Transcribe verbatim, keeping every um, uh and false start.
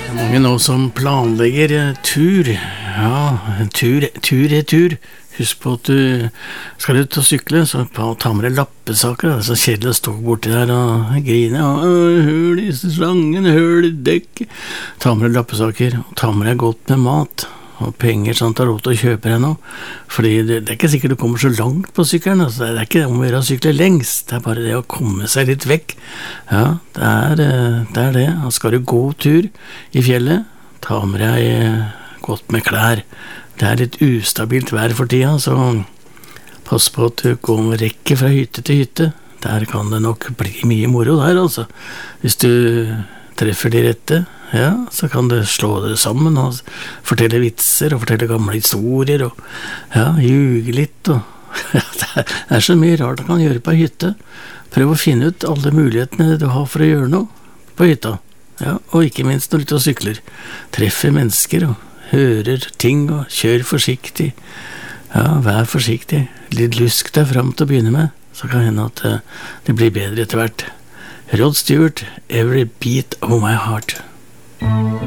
Mange nå som planlegger eh, tur. Ja, tur, tur er tur. Husk på at du skal ut og sykle, så ta med deg lappesaker. Det er så kjedelig å stå borti der og grine. Og høl i slangen, høl i dekk. Ta med deg lappesaker, og ta med deg godt med mat. Og penger sånn at du har råd til å kjøpe deg noe. Fordi det, det er ikke sikkert du kommer så langt på sykkelen. Altså. Det er ikke om å gjøre å sykle lengst. Det er bare det å komme seg litt vekk. Ja, det er det. Er det. Og skal du gå tur i fjellet, ta med deg godt med klær. Det er litt ustabilt vær for tida, så pass på at du går rekker fra hytte til hytte. Der kan det nok bli mye moro der, altså. Hvis du treffer de rette, ja, så kan du slå det sammen og fortelle vitser og fortelle gamle historier og ja, ljuge litt og ja, det er så mye rart du kan gjøre på hytte. Prøv å finne ut alle mulighetene du har for å gjøre noe på hytta. Ja, og ikke minst når du er ute og sykler. Treffer mennesker og hører ting og kjør forsiktig. Ja, vær forsiktig. Litt lusk deg fram til å begynne med, så kan det hende at det blir bedre etter hvert. Rod Stewart, Every Beat of My Heart.